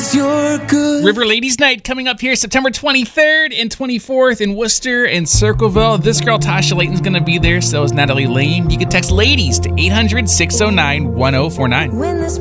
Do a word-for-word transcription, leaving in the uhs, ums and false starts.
'cause you're good. River Ladies Night coming up here September twenty-third and twenty-fourth in Worcester and Circleville. This girl, Tasha Layton's going to be there. So is Natalie Lane. You can text LADIES to eight hundred, six oh nine, one oh four nine. When this